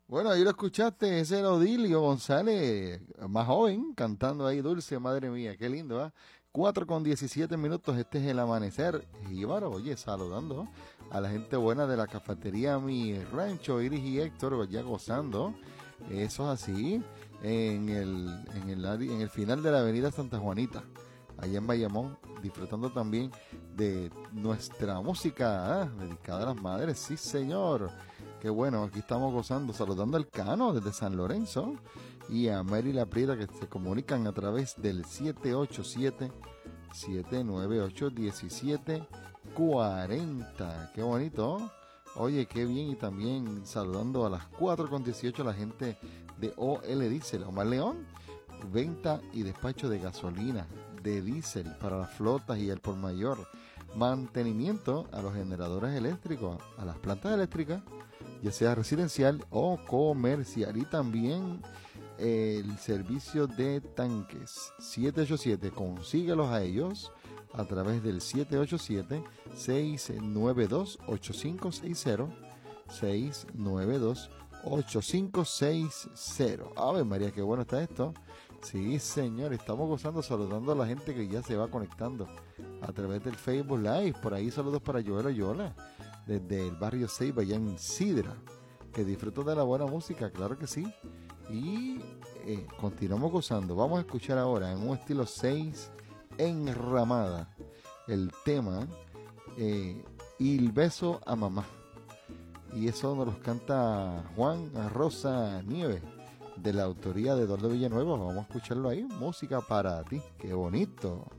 Bueno, ahí lo escuchaste, ese era Odilio González, más joven, cantando ahí Dulce, madre mía, qué lindo, ¿ah? 4:17 minutos, este es el amanecer. Y bueno, oye, saludando a la gente buena de la cafetería Mi Rancho, Iris y Héctor, ya gozando. Eso es así, en el final de la avenida Santa Juanita, allá en Bayamón, disfrutando también de nuestra música, dedicada a las madres, sí señor. Qué bueno, aquí estamos gozando, saludando al Cano desde San Lorenzo y a Mary La Prieta que se comunican a través del 787-798-1740. Qué bonito. Oye, qué bien. Y también saludando a las 4:18 la gente de OL Diesel, Omar León, venta y despacho de gasolina, de diésel para las flotas y el por mayor, mantenimiento a los generadores eléctricos, a las plantas eléctricas, ya sea residencial o comercial, y también el servicio de tanques. 787, consíguelos a ellos a través del 787-692-8560, 692-8560. Ave María, qué bueno está esto. Sí, señor, estamos gozando, saludando a la gente que ya se va conectando a través del Facebook Live. Por ahí saludos para Joel Oyola, desde el barrio Ceiba, allá en Sidra, que disfrutó de la buena música, claro que sí. Y continuamos gozando. Vamos a escuchar ahora en un estilo 6 enramada el tema Y el beso a mamá. Y eso nos los canta Juan Rosa Nieves, de la autoría de Eduardo Villanueva. Vamos a escucharlo ahí. Música para ti. Qué bonito.